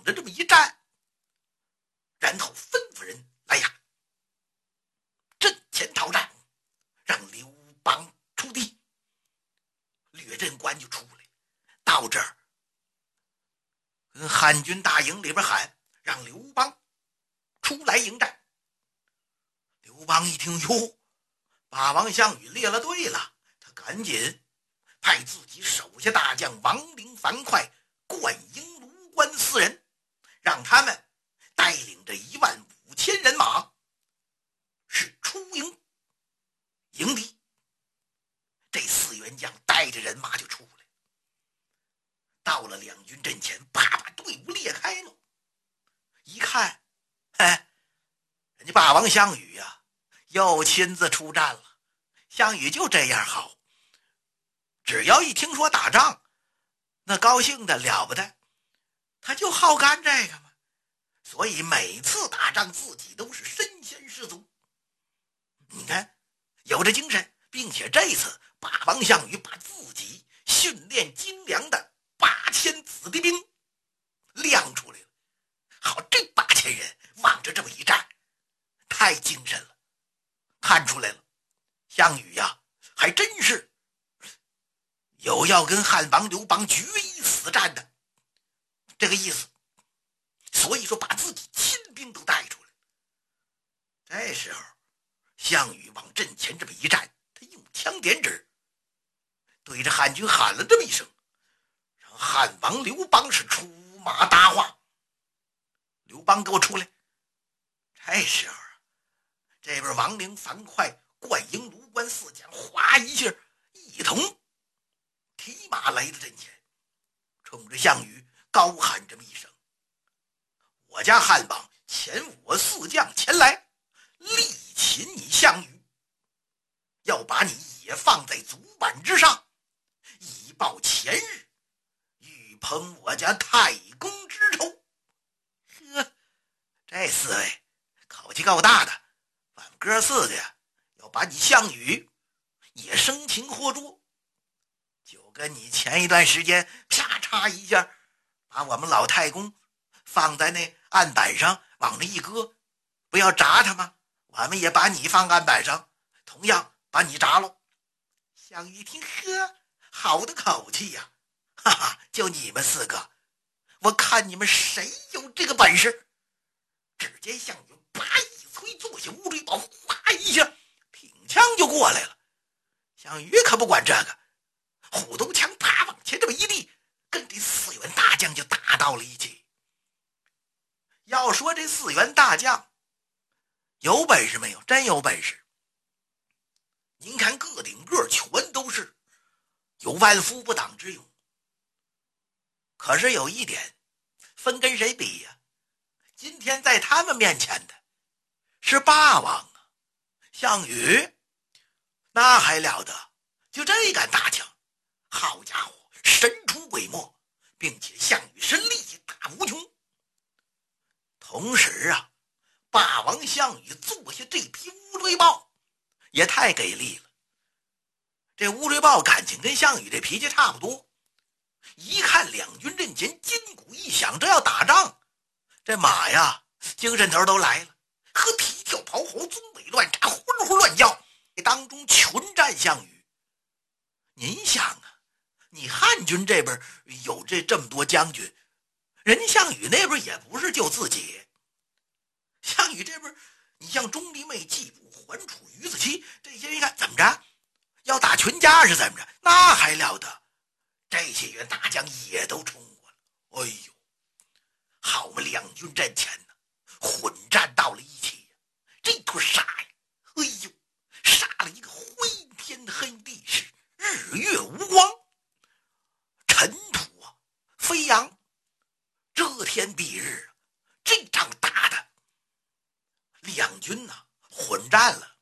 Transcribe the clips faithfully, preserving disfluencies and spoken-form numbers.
着这么一站，然后吩咐人来呀，阵前讨战，让刘邦出敌。掠阵官就出来，到这儿跟汉军大营里边喊，让刘邦出来迎战。刘邦一听，哟，霸王项羽列了队了，他赶紧派自己手下大将王陵、樊哙、灌婴、卢关四人，让他们带领着一万五千人马，是出营迎敌。这四员将带着人马就出来，到了两军阵前，啪把队伍裂开了。一看，哎，人家霸王项羽呀、啊，又亲自出战了。项羽就这样好，只要一听说打仗，那高兴的了不得，他就好干这个嘛。所以每次打仗自己都是身先士卒。你看，有这精神，并且这次霸王项羽把自己训练精良的八千子弟兵亮出来了。好，这八千人往着这么一站，太精神了，看出来了，项羽呀、啊，还真是有要跟汉王刘邦决一死战的这个意思。所以说把自己亲兵都带出来。这时候项羽往阵前这么一站，他用枪点指，对着汉军喊了这么一声，让汉王刘邦是出马搭话。刘邦给我出来。这时候啊，这边王陵、樊哙、灌婴、卢关四将哗一下一同提马来到阵前，冲着项羽高喊这么一声：我家汉王遣我四将前来力擒你项羽，要把你也放在足板之上，以报前日欲捧我家太公之仇。呵，这四位口气够大的，我们哥四个呀，要把你项羽也生擒活捉，就跟你前一段时间啪嚓一下把我们老太公放在那案板上往那一搁，不要铡他吗？我们也把你放案板上，同样把你铡了。项羽一听，呵，好的口气呀、啊，哈哈，就你们四个，我看你们谁有这个本事。只见项羽啪一催，坐下乌骓宝，哗一下挺枪就过来了。项羽可不管这个，虎头枪啪往前这么一立，跟这四员大将就打到了一起。要说这四员大将有本事没有？真有本事。您看个顶个全都是有万夫不挡之勇，可是有一点分跟谁比呀、啊？今天在他们面前的是霸王啊，项羽那还了得，就这杆大枪，好家伙，神出鬼没，并且项羽是力大无穷。同时啊，霸王项羽坐下这匹乌骓豹也太给力了。这乌骓豹感情跟项羽这脾气差不多，一看两军阵前金鼓一响，这要打仗，这马呀精神头都来了，和蹄跳跑吼，棕尾乱扎，呼呼乱叫，当中群战项羽。您想啊，你汉军这边有这这么多将军，人项羽那边也不是就自己。项羽这边，你像钟离昧、季布、桓楚、于子期这些人，看怎么着，要打群家是怎么着？那还了得！这些员大将也都冲过了。哎呦，好嘛，两军阵前呢，混战到了一起呀，这坨杀呀，哎呦，杀了一个灰天黑地是日月无光，尘土啊飞扬，遮天蔽日啊，这仗打的两军呢、啊、混战了，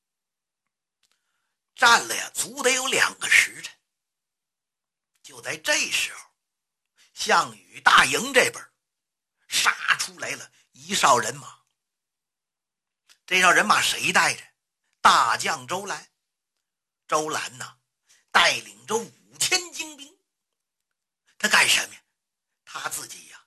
战了呀足得有两个时辰。就在这时候，项羽大营这边杀出来了一哨人马。这哨人马谁带着？大将周兰。周兰呐、啊，带领着五千精兵。他干什么呀？他自己呀、啊，